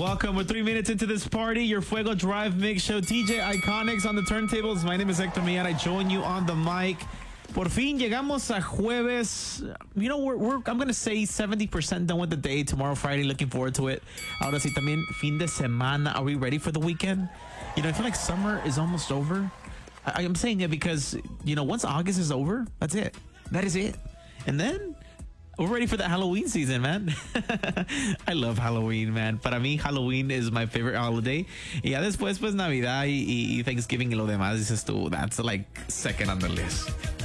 Welcome. We're 3 minutes into this party. Your Fuego Drive Mix Show. TJ Iconics on the turntables. My name is Hector Millán. I join you on the mic. Por fin llegamos a jueves. You know, I'm going to say 70% done with the day. Tomorrow, Friday, looking forward to it. Ahora sí, también fin de semana. Are we ready for the weekend? You know, I feel like summer is almost over. I am saying it because, you know, once August is over, that's it. That is it. And then we're ready for the Halloween season, man. I love Halloween, man. Para mí, Halloween is my favorite holiday. Y ya después, pues, Navidad y Thanksgiving y lo demás, dices tú, that's like second on the list.